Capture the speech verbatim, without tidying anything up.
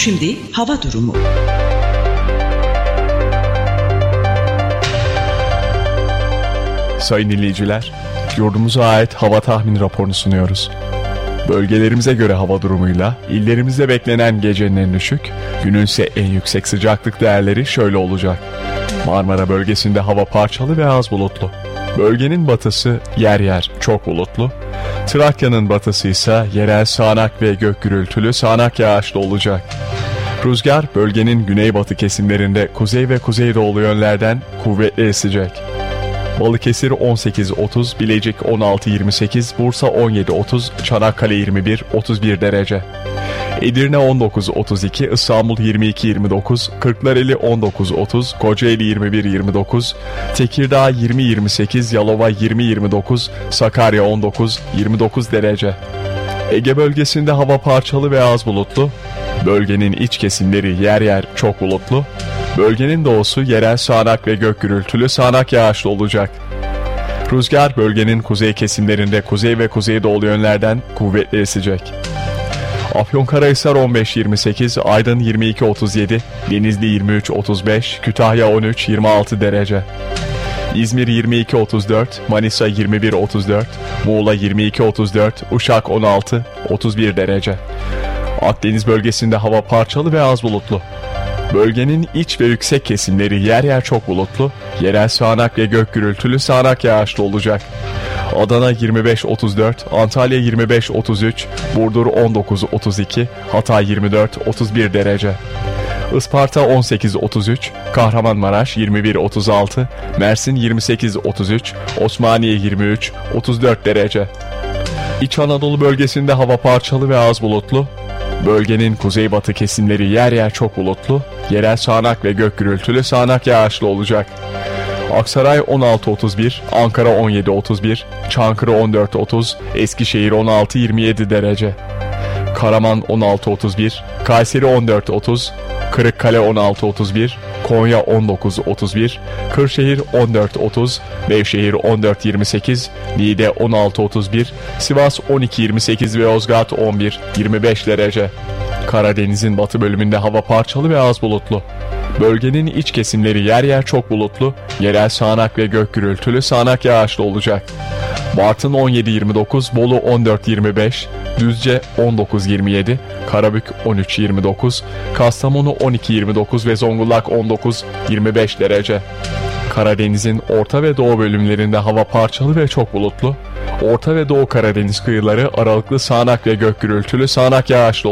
Şimdi hava durumu. Sayın dinleyiciler, yurdumuza ait hava tahmin raporunu sunuyoruz. Bölgelerimize göre hava durumuyla illerimizde beklenen gecenin en düşük, günün ise en yüksek sıcaklık değerleri şöyle olacak. Marmara bölgesinde hava parçalı ve az bulutlu. Bölgenin batısı yer yer çok bulutlu. Trakya'nın batısı ise yerel sağanak ve gök gürültülü sağanak yağışlı olacak. Rüzgar bölgenin güneybatı kesimlerinde kuzey ve kuzeydoğu yönlerden kuvvetli esecek. Balıkesir on sekiz otuz, Bilecik on altı yirmi sekiz, Bursa on yedi otuz, Çanakkale yirmi bir otuz bir derece. Edirne on dokuz otuz iki, İstanbul yirmi iki yirmi dokuz, Kırklareli on dokuz otuz, Kocaeli yirmi bir yirmi dokuz, Tekirdağ yirmi yirmi sekiz, Yalova yirmi yirmi dokuz, Sakarya on dokuz yirmi dokuz derece. Ege bölgesinde hava parçalı ve az bulutlu. Bölgenin iç kesimleri yer yer çok bulutlu. Bölgenin doğusu yerel sağanak ve gök gürültülü sağanak yağışlı olacak. Rüzgar bölgenin kuzey kesimlerinde kuzey ve kuzeydoğu yönlerden kuvvetli esecek. Afyonkarahisar on beş yirmi sekiz, Aydın yirmi iki otuz yedi, Denizli yirmi üç otuz beş, Kütahya on üç yirmi altı derece. İzmir yirmi iki otuz dört, Manisa yirmi bir otuz dört, Muğla yirmi iki otuz dört, Uşak on altı otuz bir derece. Akdeniz bölgesinde hava parçalı ve az bulutlu. Bölgenin iç ve yüksek kesimleri yer yer çok bulutlu, yerel sağanak ve gök gürültülü sağanak yağışlı olacak. Adana yirmi beş otuz dört, Antalya yirmi beş otuz üç, Burdur on dokuz otuz iki, Hatay yirmi dört otuz bir derece. Isparta on sekiz otuz üç, Kahramanmaraş yirmi bir otuz altı, Mersin yirmi sekiz otuz üç, Osmaniye yirmi üç otuz dört derece. İç Anadolu bölgesinde hava parçalı ve az bulutlu. Bölgenin kuzeybatı kesimleri yer yer çok bulutlu, yerel sağanak ve gök gürültülü sağanak yağışlı olacak. Aksaray on altı otuz bir, Ankara on yedi otuz bir, Çankırı on dört otuz, Eskişehir on altı yirmi yedi derece. Karaman on altı otuz bir, Kayseri on dört otuz, Kırıkkale on altı otuz bir, Konya on dokuz otuz bir, Kırşehir on dört otuz, Beyşehir on dört yirmi sekiz, Niğde on altı otuz bir, Sivas on iki yirmi sekiz ve Yozgat on bir yirmi beş derece. Karadeniz'in batı bölümünde hava parçalı ve az bulutlu. Bölgenin iç kesimleri yer yer çok bulutlu, yerel sağanak ve gök gürültülü sağanak yağışlı olacak. Bartın on yedi yirmi dokuz, Bolu on dört yirmi beş, Düzce on dokuz yirmi yedi, Karabük on üç yirmi dokuz, Kastamonu on iki yirmi dokuz ve Zonguldak on dokuz yirmi beş derece. Karadeniz'in orta ve doğu bölümlerinde hava parçalı ve çok bulutlu. Orta ve Doğu Karadeniz kıyıları aralıklı sağanak ve gök gürültülü sağanak yağışlı